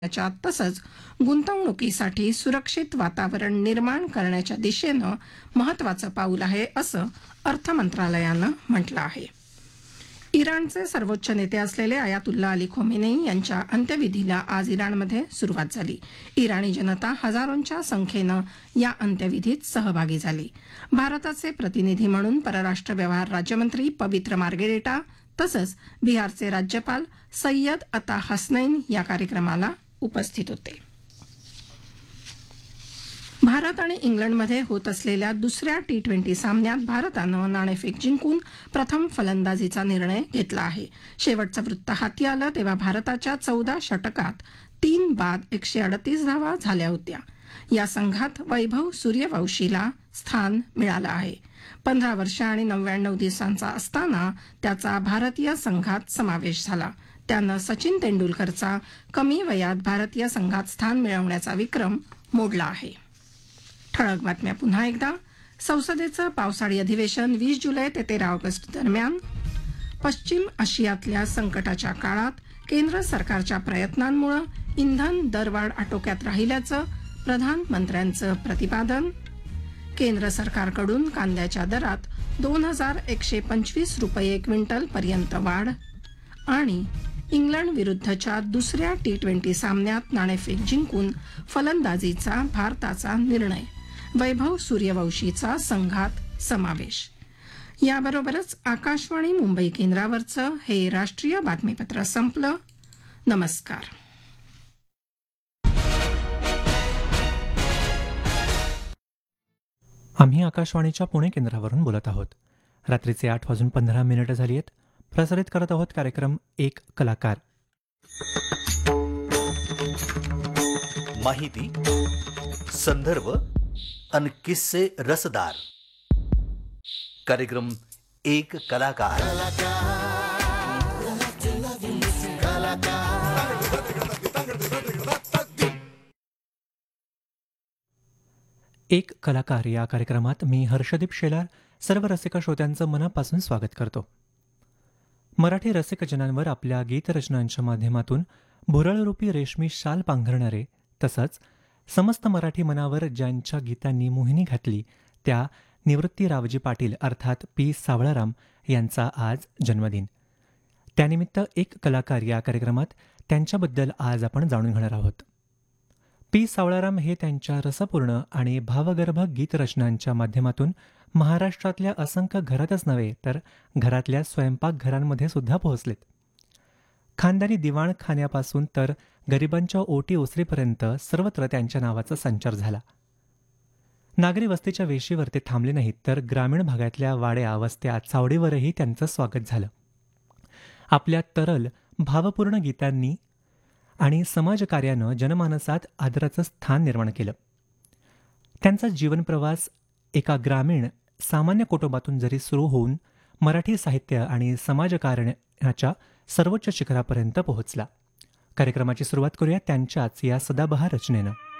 च्या तसंच गुंतवणुकीसाठी सुरक्षित वातावरण निर्माण करण्याच्या दिशेनं महत्त्वाचं पाऊल आहे असं अर्थ मंत्रालयानं म्हटलं आहे. इराणचे सर्वोच्च नेते असलेले आयातुल्ला अली खोमेनी यांच्या अंत्यविधीला आज इराणमध्ये सुरुवात झाली. इराणी जनता हजारोंच्या संख्येनं या अंत्यविधीत सहभागी झाली. भारताचे प्रतिनिधी म्हणून परराष्ट्र व्यवहार राज्यमंत्री पवित्र मार्गेरेटा तसंच बिहारचे राज्यपाल सय्यद अता हसनैन या कार्यक्रमाला उपस्थित होते. भारत आणि इंग्लंडमध्ये होत असलेल्या दुसऱ्या T20 सामन्यात भारतानं नाणेफेक जिंकून प्रथम फलंदाजीचा निर्णय घेतला आहे. शेवटचं वृत्त हाती आलं तेव्हा भारताच्या 14 षटकात 3 बाद 138 धावा झाल्या होत्या. या संघात वैभव सूर्यवंशीला स्थान मिळालं आहे. 15 वर्ष आणि 99 दिवसांचा असताना त्याचा भारतीय संघात समावेश झाला. त्यानं सचिन तेंडुलकरचा कमी वयात भारतीय संघात स्थान मिळवण्याचा विक्रम मोडला आहे. ठळक बातम्या पुन्हा एकदा. संसदेचं पावसाळी अधिवेशन 20 जुलै ते 13 ऑगस्ट दरम्यान. पश्चिम आशियातल्या संकटाच्या काळात केंद्र सरकारच्या प्रयत्नांमुळे इंधन दरवाढ आटोक्यात राहिल्याचं प्रधानमंत्र्यांचं प्रतिपादन. केंद्र सरकारकडून कांद्याच्या दरात 2125 रुपये क्विंटल पर्यंत वाढ. आणि इंग्लंड विरुद्धच्या दुसऱ्या T20 सामन्यात नाणेफेक जिंकून फलंदाजीचा भारताचा निर्णय. वैभव सूर्यवंशीचा संघात समावेश. याबरोबरच आकाशवाणी मुंबई केंद्रावरचं हे राष्ट्रीय बातमीपत्र संपलं. नमस्कार. आम्ही आकाशवाणीच्या पुणे केंद्रावरून बोलत आहोत. रात्रीचे 8:15 झाली आहेत. प्रसारित करत आहोत कार्यक्रम एक कलाकार. माहिती, संदर्भ आणि किस्से रसदार. कार्यक्रम एक कलाकार. एक कलाकार या कार्यक्रमात मी हर्षदीप शेलार सर्व रसिक श्रोत्यांचं मनापासून स्वागत करतो. मराठी रसिकजनांवर आपल्या गीतरचनांच्या माध्यमातून भुरळरूपी रेशमी शाल पांघरणारे तसंच समस्त मराठी मनावर ज्यांच्या गीतांनी मोहिनी घातली त्या निवृत्ती रावजी पाटील अर्थात पी सावळाराम यांचा आज जन्मदिन. त्यानिमित्त एक कलाकार या कार्यक्रमात त्यांच्याबद्दल आज आपण जाणून घेणार आहोत. पी सावळाराम हे त्यांच्या रसपूर्ण आणि भावगर्भ गीतरचनांच्या माध्यमातून महाराष्ट्रातल्या असंख्य घरातच नव्हे तर घरातल्या स्वयंपाकघरांमध्ये सुद्धा पोहोचलेत. खानदानी दिवाणखान्यापासून तर गरिबांच्या ओटी ओसरीपर्यंत सर्वत्र त्यांच्या नावाचा संचार झाला. नागरी वस्तीच्या वेशीवर ते थांबले नाहीत तर ग्रामीण भागातल्या वाड्या वस्त्या चावडीवरही त्यांचं स्वागत झालं. आपल्या तरल भावपूर्ण गीतांनी आणि समाजकार्यानं जनमानसात आदराचं स्थान निर्माण केलं. त्यांचा जीवनप्रवास एका ग्रामीण सामान्य कुटुंबातून जरी सुरू होऊन मराठी साहित्य आणि समाजकारण्याच्या सर्वोच्च शिखरापर्यंत पोहोचला. कार्यक्रमाची सुरुवात करूया त्यांच्याच या सदाबहार रचनेनं.